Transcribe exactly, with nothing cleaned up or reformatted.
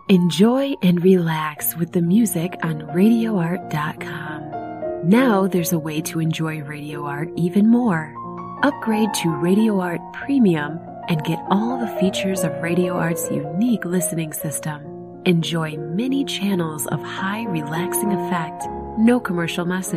Enjoy and relax with the music on radio art dot com. Now there's a way to enjoy Radio Art even more. Upgrade to Radio Art Premium and get all the features of Radio Art's unique listening system. Enjoy many channels of high relaxing effect, no commercial messages.